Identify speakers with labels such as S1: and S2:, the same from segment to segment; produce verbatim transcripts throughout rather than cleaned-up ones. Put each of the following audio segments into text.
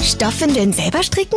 S1: Stoffwindeln selber stricken?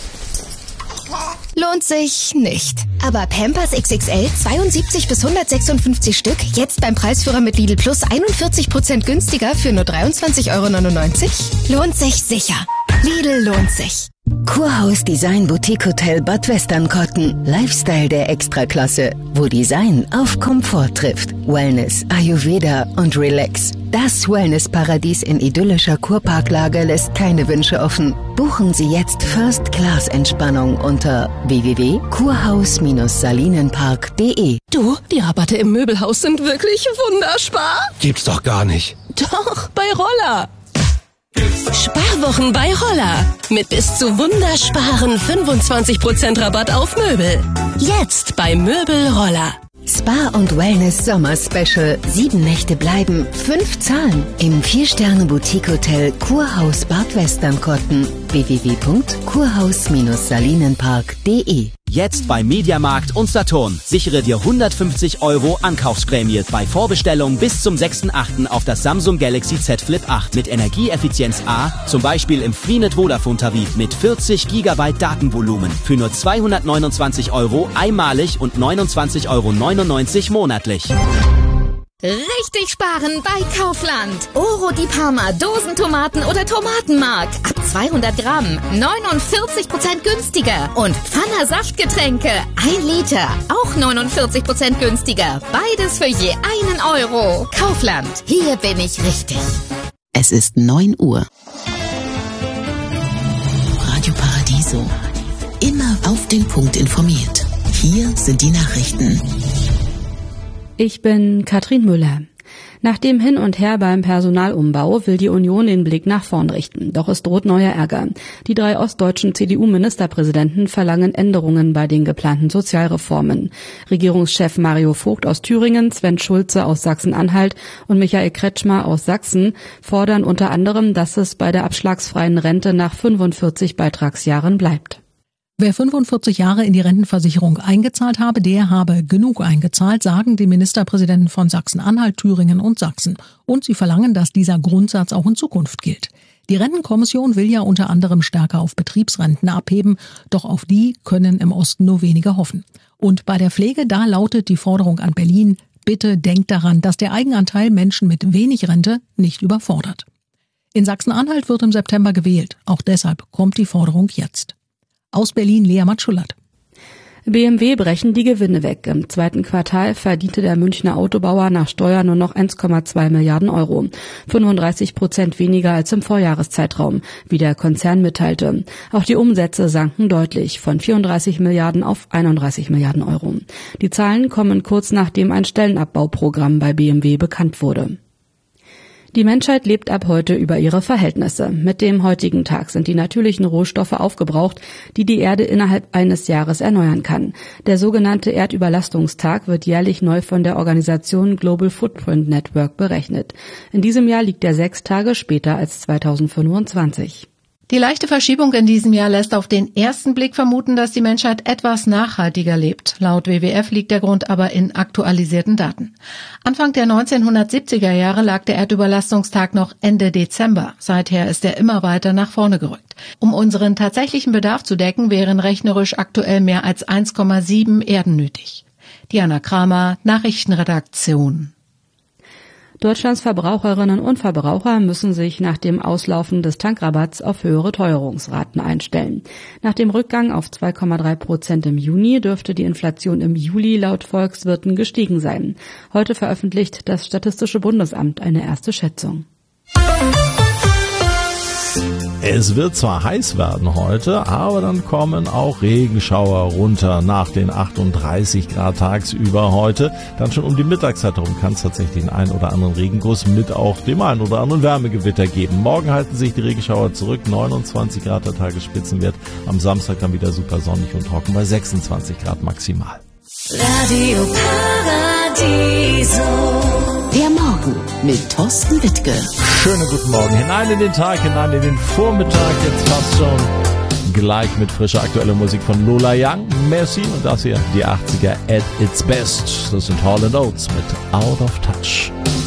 S1: Lohnt sich nicht. Aber Pampers X X L zweiundsiebzig bis hundertsechsundfünfzig Stück, jetzt beim Preisführer mit Lidl Plus einundvierzig Prozent günstiger für nur dreiundzwanzig Euro neunundneunzig? Lohnt sich sicher. Lidl lohnt sich.
S2: Kurhaus Design Boutique Hotel Bad Westernkotten. Lifestyle der Extraklasse, wo Design auf Komfort trifft. Wellness, Ayurveda und Relax. Das Wellness-Paradies in idyllischer Kurparklage lässt keine Wünsche offen. Buchen Sie jetzt First-Class-Entspannung unter w w w punkt kurhaus salinenpark punkt de.
S3: Du, die Rabatte im Möbelhaus sind wirklich wunderspar.
S4: Gibt's doch gar nicht.
S3: Doch, bei Roller. Sparwochen bei Roller. Mit bis zu wundersparen fünfundzwanzig Prozent Rabatt auf Möbel. Jetzt bei Möbel Roller.
S2: Spa und Wellness Sommer Special. Sieben Nächte bleiben, fünf zahlen. Im Vier-Sterne-Boutique-Hotel Kurhaus Bad Westernkotten. w w w punkt kurhaus salinenpark punkt de.
S5: Jetzt bei Mediamarkt und Saturn. Sichere dir hundertfünfzig Euro Ankaufsprämie bei Vorbestellung bis zum sechsten achten auf das Samsung Galaxy Z Flip acht mit Energieeffizienz A, zum Beispiel im Freenet Vodafone Tarif mit vierzig Gigabyte Datenvolumen für nur zweihundertneunundzwanzig Euro einmalig und neunundzwanzig Euro neunundneunzig monatlich.
S1: Richtig sparen bei Kaufland. Oro di Parma, Dosentomaten oder Tomatenmark. Ab zweihundert Gramm, neunundvierzig Prozent günstiger. Und Pfanner Saftgetränke, ein Liter, auch neunundvierzig Prozent günstiger. Beides für je einen Euro. Kaufland, hier bin ich richtig.
S6: Es ist neun Uhr. Radio Paradiso. Immer auf den Punkt informiert. Hier sind die Nachrichten.
S7: Ich bin Katrin Müller. Nach dem Hin und Her beim Personalumbau will die Union den Blick nach vorn richten. Doch es droht neuer Ärger. Die drei ostdeutschen C D U-Ministerpräsidenten verlangen Änderungen bei den geplanten Sozialreformen. Regierungschef Mario Vogt aus Thüringen, Sven Schulze aus Sachsen-Anhalt und Michael Kretschmer aus Sachsen fordern unter anderem, dass es bei der abschlagsfreien Rente nach fünfundvierzig Beitragsjahren bleibt.
S8: Wer fünfundvierzig Jahre in die Rentenversicherung eingezahlt habe, der habe genug eingezahlt, sagen die Ministerpräsidenten von Sachsen-Anhalt, Thüringen und Sachsen. Und sie verlangen, dass dieser Grundsatz auch in Zukunft gilt. Die Rentenkommission will ja unter anderem stärker auf Betriebsrenten abheben, doch auf die können im Osten nur wenige hoffen. Und bei der Pflege, da lautet die Forderung an Berlin, bitte denkt daran, dass der Eigenanteil Menschen mit wenig Rente nicht überfordert. In Sachsen-Anhalt wird im September gewählt, auch deshalb kommt die Forderung jetzt. Aus Berlin, Lea Matschulat.
S7: B M W brechen die Gewinne weg. Im zweiten Quartal verdiente der Münchner Autobauer nach Steuer nur noch eins Komma zwei Milliarden Euro. fünfunddreißig Prozent weniger als im Vorjahreszeitraum, wie der Konzern mitteilte. Auch die Umsätze sanken deutlich, von vierunddreißig Milliarden auf einunddreißig Milliarden Euro. Die Zahlen kommen kurz nachdem ein Stellenabbauprogramm bei B M W bekannt wurde. Die Menschheit lebt ab heute über ihre Verhältnisse. Mit dem heutigen Tag sind die natürlichen Rohstoffe aufgebraucht, die die Erde innerhalb eines Jahres erneuern kann. Der sogenannte Erdüberlastungstag wird jährlich neu von der Organisation Global Footprint Network berechnet. In diesem Jahr liegt er sechs Tage später als zweitausendfünfundzwanzig.
S9: Die leichte Verschiebung in diesem Jahr lässt auf den ersten Blick vermuten, dass die Menschheit etwas nachhaltiger lebt. Laut W W F liegt der Grund aber in aktualisierten Daten. Anfang der neunzehnhundertsiebziger Jahre lag der Erdüberlastungstag noch Ende Dezember. Seither ist er immer weiter nach vorne gerückt. Um unseren tatsächlichen Bedarf zu decken, wären rechnerisch aktuell mehr als eins Komma sieben Erden nötig. Diana Kramer, Nachrichtenredaktion.
S7: Deutschlands Verbraucherinnen und Verbraucher müssen sich nach dem Auslaufen des Tankrabatts auf höhere Teuerungsraten einstellen. Nach dem Rückgang auf zwei Komma drei Prozent im Juni dürfte die Inflation im Juli laut Volkswirten gestiegen sein. Heute veröffentlicht das Statistische Bundesamt eine erste Schätzung.
S10: Es wird zwar heiß werden heute, aber dann kommen auch Regenschauer runter nach den achtunddreißig Grad tagsüber heute. Dann schon um die Mittagszeit herum kann es tatsächlich den einen oder anderen Regenguss mit auch dem einen oder anderen Wärmegewitter geben. Morgen halten sich die Regenschauer zurück, neunundzwanzig Grad der Tagesspitzenwert. Am Samstag dann wieder super sonnig und trocken bei sechsundzwanzig Grad maximal.
S6: Radio Paradiso. Der Morgen mit Thorsten Wittke.
S10: Schönen guten Morgen. Hinein in den Tag, hinein in den Vormittag. Jetzt fast schon gleich mit frischer aktueller Musik von Lola Young, Messi und das hier die achtziger at its best. Das sind Hall and Oates mit Out of Touch.